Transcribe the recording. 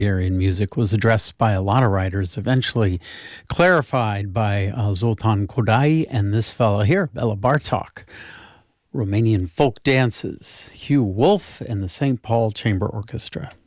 Bulgarian music was addressed by a lot of writers, eventually clarified by Zoltan Kodaly and this fellow here, Bela Bartok. Romanian folk dances, Hugh Wolf and the St. Paul Chamber Orchestra.